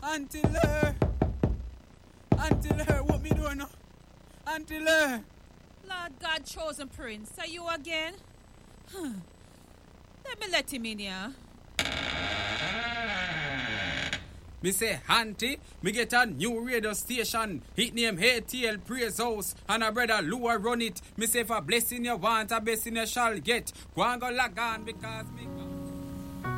Until her, what me doing now? Until her. Lord God, chosen prince, are you again? Let me let him in here. Me say, Auntie, me get a new radio station. It name ATL Praise House. And a brother Lua run it. Me say, for blessing you want, a blessing you shall get. Go and go log on because me...